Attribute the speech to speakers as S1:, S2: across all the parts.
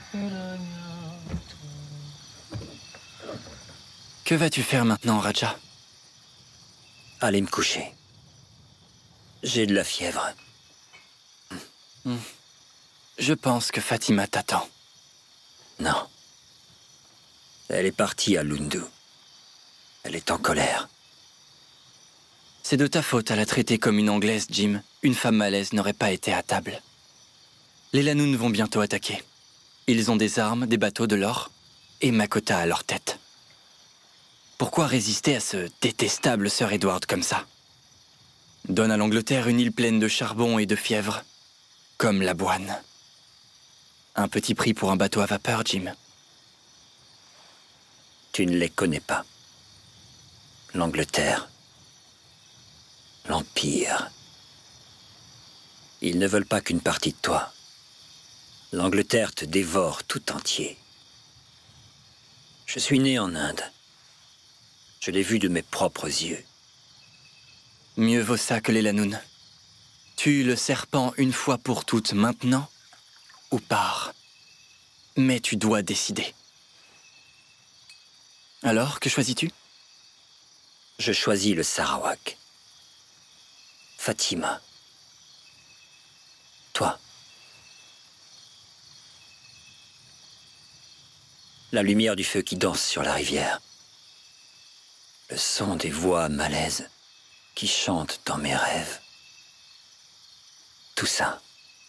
S1: Que vas-tu faire maintenant, Raja?
S2: Aller me coucher. J'ai de la fièvre.
S1: Je pense que Fatima t'attend.
S2: Non. Elle est partie à Lundu. Elle est en colère.
S1: C'est de ta faute à la traiter comme une Anglaise, Jim. Une femme malaise n'aurait pas été à table. Les Lanun vont bientôt attaquer. Ils ont des armes, des bateaux, de l'or, et Makota à leur tête. Pourquoi résister à ce détestable Sir Edward comme ça? Donne à l'Angleterre une île pleine de charbon et de fièvre, comme la Boine. Un petit prix pour un bateau à vapeur, Jim.
S2: Tu ne les connais pas. L'Angleterre. L'Empire. Ils ne veulent pas qu'une partie de toi. L'Angleterre te dévore tout entier. Je suis né en Inde. Je l'ai vu de mes propres yeux.
S1: Mieux vaut ça que les Lanun. Tue le serpent une fois pour toutes maintenant, ou pars. Mais tu dois décider. Alors, que choisis-tu?
S2: Je choisis le Sarawak. Fatima. Toi. La lumière du feu qui danse sur la rivière. Le son des voix malaises qui chantent dans mes rêves. Tout ça.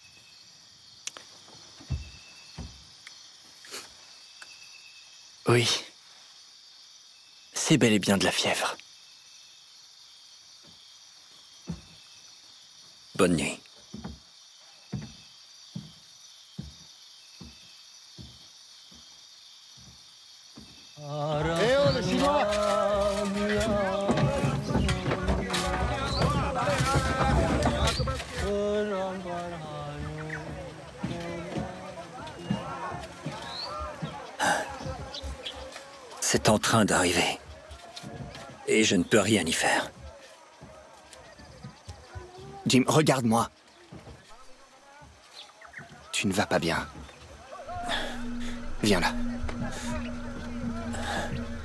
S1: Oui. C'est bel et bien de la fièvre.
S2: Bonne nuit. C'est en train d'arriver. Et je ne peux rien y faire.
S3: Jim, regarde-moi. Tu ne vas pas bien. Viens là.